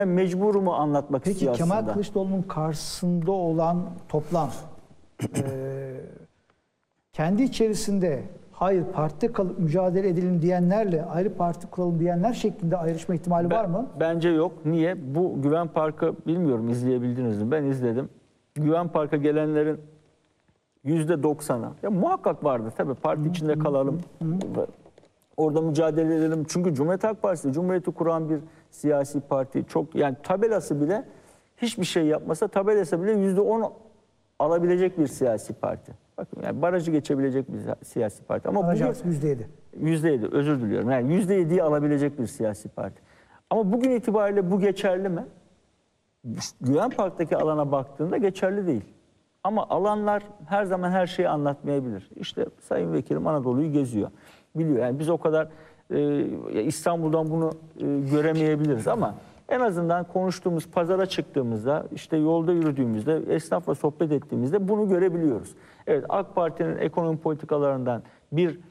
Mecburumu anlatmak Peki istiyor Kemal aslında. Kılıçdaroğlu'nun karşısında olan toplam kendi içerisinde hayır partide kalıp mücadele edelim diyenlerle ayrı parti kuralım diyenler şeklinde ayrışma ihtimali var mı? Bence yok. Niye? Bu Güven Parkı bilmiyorum izleyebildiniz mi? Ben izledim. Güven Park'a gelenlerin %90'a ya muhakkak vardı tabii parti içinde kalalım. Orada mücadele edelim. Çünkü Cumhuriyet Halk Partisi Cumhuriyeti kuran bir siyasi parti. Çok yani tabelası bile hiçbir şey yapmasa tabelası bile %10 alabilecek bir siyasi parti. Bakın yani barajı geçebilecek bir siyasi parti. Ama Baraj bugün %7. %7 özür diliyorum. Yani %7'yi alabilecek bir siyasi parti. Ama bugün itibariyle bu geçerli mi? Güven Park'taki alana baktığında geçerli değil. Ama alanlar her zaman her şeyi anlatmayabilir. İşte Sayın Vekilim Anadolu'yu geziyor. Biliyor yani biz o kadar İstanbul'dan bunu göremeyebiliriz ama en azından konuştuğumuz pazara çıktığımızda işte yolda yürüdüğümüzde esnafla sohbet ettiğimizde bunu görebiliyoruz. Evet AK Parti'nin ekonomi politikalarından bir